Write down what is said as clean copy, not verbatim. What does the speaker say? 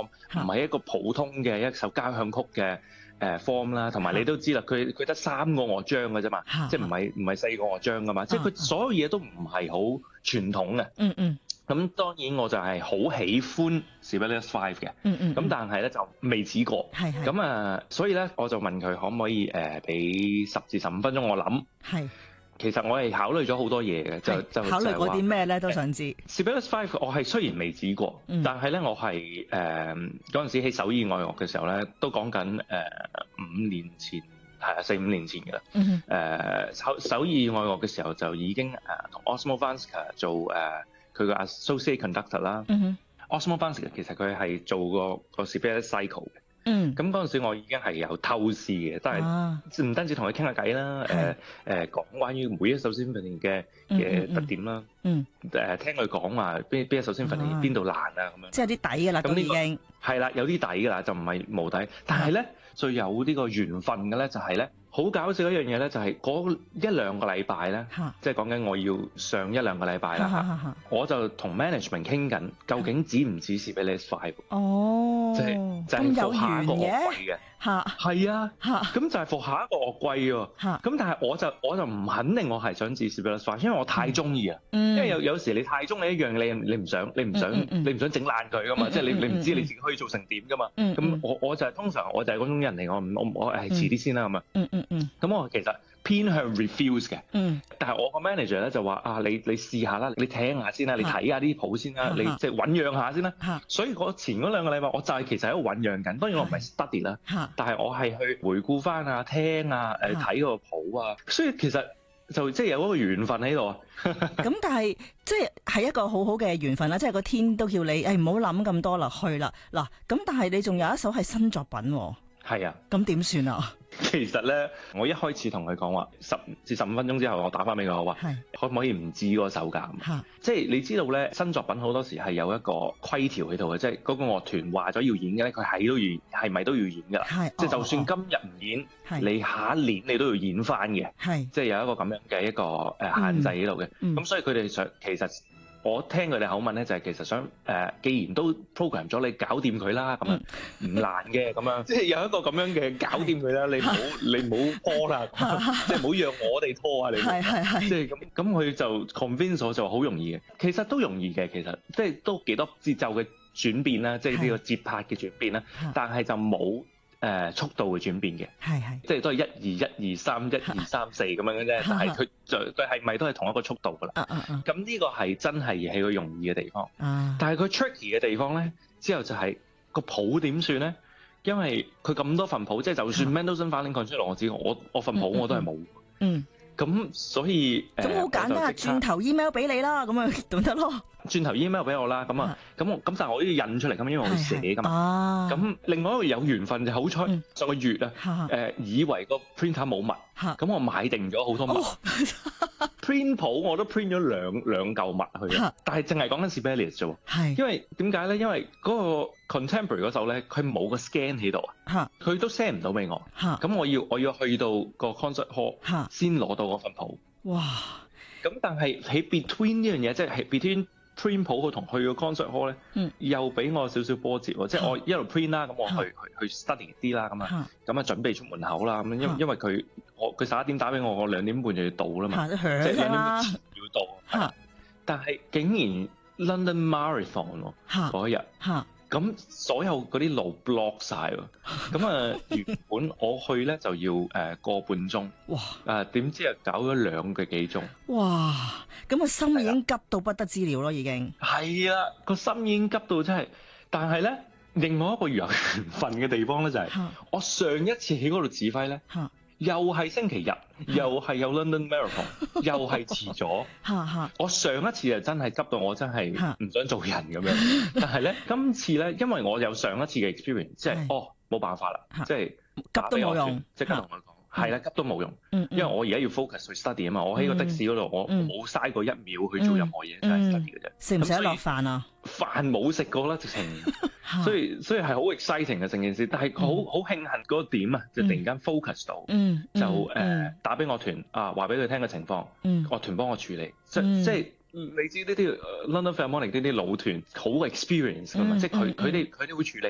form， 唔係一個普通嘅一首交響曲嘅form 啦。同埋你都知啦，佢得3個樂章嘅啫嘛，即係唔係4個樂章噶嘛，即係佢所有嘢都唔係好傳統嘅。咁當然我就係好喜歡 Sibelius 5嘅，咁但係咧就未試過，咁所以咧我就問佢可唔可以俾10至15分鐘我諗。其實我係考慮咗好多嘢嘅，就考慮過啲咩咧都想知。 Sibelius 5我係雖然未試過，但係咧我係嗰陣時喺首爾愛樂嘅時候咧，都講緊5年前，係4-5年前嘅啦。首爾愛樂嘅時候就已經同 Osmo Vanska 做佢個 associate conductor 啦。Osmo Vanska 其實佢係做過個 Sibelius cycle 嘅。咁嗰陣時我已經係有透視嘅，但係唔單止同佢傾下偈啦，講關於每一首 symphony 嘅特點啦，聽佢講話邊一首 symphony 邊度難啊咁樣，即係有啲底㗎啦，咁已經係啦，有啲底㗎啦，就唔係無底。但係咧最有呢個緣分嘅咧就係咧，好搞笑一樣嘢咧，就係嗰1-2個禮拜咧，即係講緊我要上1-2個禮拜啦，我就同 management 傾緊，究竟止唔止 Sibelius 5？哦，就係復下一個樂季嘅，係啊，咁就係復下一個樂季喎。咁但係我就唔肯定我係想止 Sibelius 5，因為我太中意啊。因為有時你太中意一樣，你唔想整爛佢噶嘛，即係你唔知你自己可以做成點噶嘛。咁我就係通常我就係嗰種人嚟，我係遲啲先啦咁啊。咁我其實偏向 refuse 嘅，但係我個 manager 咧就話你試下啦，你聽下先啦，你睇下啲譜先啦，你即係醞釀下先啦。所以前嗰2個禮拜我就係其實喺度醞釀緊，當然我唔係 study 啦，但係我係去回顧翻啊、聽啊、睇個譜啊，所以其實就即係有嗰個緣分喺度啊。 咁但係即係一個好好嘅緣分啦，即係個天都叫你唔好諗咁多啦，去啦嗱。咁但係你仲有一首係新作品喎。 係啊， 咁點算啊？ 其實咧，我一開始同佢講話10至15分鐘之後，我打翻俾佢，我話可唔可以唔知嗰個手價？即係你知道咧，新作品好多時係有一個規條喺度嘅，即係嗰個樂團話咗要演嘅咧，佢係咪都要演㗎啦？即係就算今日唔演，你下一年你都要演翻嘅。即係有一個咁樣嘅一個限制喺度嘅。咁所以佢哋其實。我聽佢哋口吻咧，就係其實想既然都 program 咗，你搞掂佢啦，咁樣唔難嘅，咁樣即係有一個咁樣嘅搞掂佢啦，你唔好拖啦，即係唔好讓我哋拖啊！你即係咁佢就 convince 我就好容易嘅，其實都容易嘅，其實即係都幾多節奏嘅轉變啦，即係呢個節拍嘅轉變啦，但係就冇速度嘅轉變嘅，即係都係1-2-1-2-3、1-2-3-4咁樣嘅啫，但係佢係咪都係同一個速度噶啦？咁呢個係真係係佢容易嘅地方，但係佢 tricky 嘅地方咧，之後就係個譜點算咧？因為佢咁多份譜，即係就算 Mendelssohn Violin Concerto 我知，我份譜我都係冇。咁所以咁好簡單，轉頭 email 俾你啦，咁啊咁得咯。 轉頭 email 俾我啦，咁但係我都要印出嚟咁，因為我要寫噶嘛。咁另外一個有緣分就好彩，上個月以為個 printer 冇墨，咁我買定咗好多墨。print 譜我都 print 咗兩嚿墨去，但係淨係講緊 Sibelius 啫喎。因為點解咧？因為嗰個 contemporary 嗰首咧，佢冇個 scan 喺度啊，佢都 send 唔到俾我。咁我要去到個 concert hall 先攞到嗰份譜。哇！咁但係喺 between 呢樣嘢，即係 between print 譜同去個 concert hall 咧，又俾我少少波折喎。即係我一路 print 啦，咁我去 study 啲啦，咁啊準備出門口啦。咁因為佢11點打俾我2點半就要到啦嘛，即係2點半前要到。但係竟然 London Marathon 嗰一日，咁所有嗰啲路 block 曬喎。咁原本我去咧就要個半鐘，點知搞咗2個幾鐘。哇！ 咁個心已經急到不得之了咯，已經。 係啦，個心已經急到真係，但係咧另外一個有緣分嘅地方咧就係，我上一次喺嗰度指揮咧。又係星期日，又係有 London Marathon， 又係遲咗。我上一次就真係急到我真係唔想做人咁樣。但係咧，今次咧，因為我有上一次嘅 experience， 即係冇辦法啦，即係急都冇用， 即刻同佢講。係啦，急都冇用，因為我而家要 focus 去 study 啊嘛，我喺個的士嗰度，我冇嘥過1秒去做任何嘢，真係 study 嘅啫。 食唔食得落飯啊？ 飯冇食過啦，直情，所以係好 exciting 嘅成件事，但係好慶幸嗰個點啊，就突然間 focus 到，就打俾樂團話俾佢聽嘅情況，樂團幫我處理，即係你知呢啲 London Philharmonic 呢啲老團好 experience 㗎嘛，即係佢哋會處理。